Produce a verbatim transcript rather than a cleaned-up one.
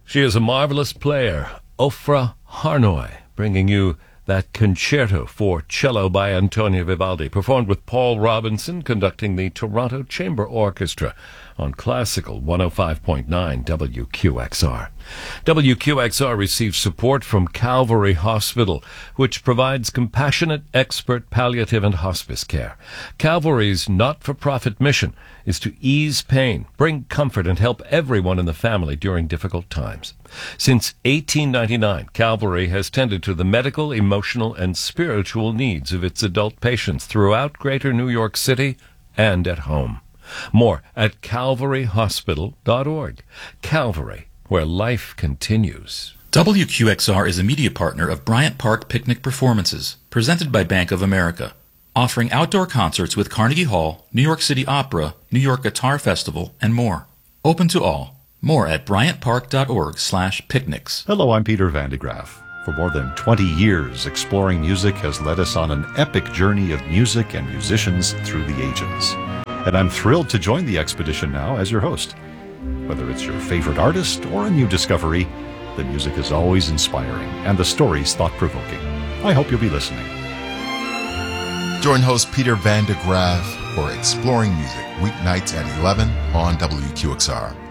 She is a marvelous player, Ofra Harnoy, bringing you that concerto for cello by Antonio Vivaldi, performed with Paul Robinson conducting the Toronto Chamber Orchestra on Classical one oh five point nine W Q X R. W Q X R receives support from Calvary Hospital, which provides compassionate, expert palliative and hospice care. Calvary's not-for-profit mission is to ease pain, bring comfort, and help everyone in the family during difficult times. Since eighteen ninety-nine, Calvary has tended to the medical, emotional, and spiritual needs of its adult patients throughout Greater New York City and at home. More at calvary hospital dot org. Calvary, where life continues. W Q X R is a media partner of Bryant Park Picnic Performances, presented by Bank of America, offering outdoor concerts with Carnegie Hall, New York City Opera, New York Guitar Festival, and more. Open to all. More at bryant park dot org slash picnics. Hello, I'm Peter Van de Graaff. For more than twenty years, Exploring Music has led us on an epic journey of music and musicians through the ages. And I'm thrilled to join the expedition now as your host. Whether it's your favorite artist or a new discovery, the music is always inspiring and the stories thought-provoking. I hope you'll be listening. Join host Peter Van de Graaff for Exploring Music, weeknights at eleven on W Q X R.